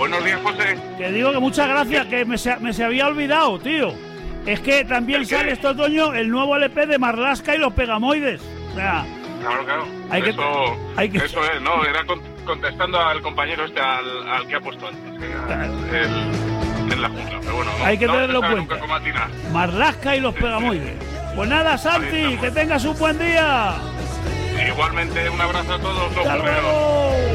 Buenos días, José. Que digo que muchas gracias, que me se había olvidado, tío. Es que también sale este otoño el nuevo LP de Marlaska y los Pegamoides. O sea, Claro. Eso es, no, era contestando al compañero al que ha puesto antes, en la jungla. Pero bueno, hay que tenerlo en cuenta. Cómo Marlaska y los Pegamoides. Pues nada, Santi, que tengas un buen día. Igualmente, un abrazo a todos. ¡Hasta luego!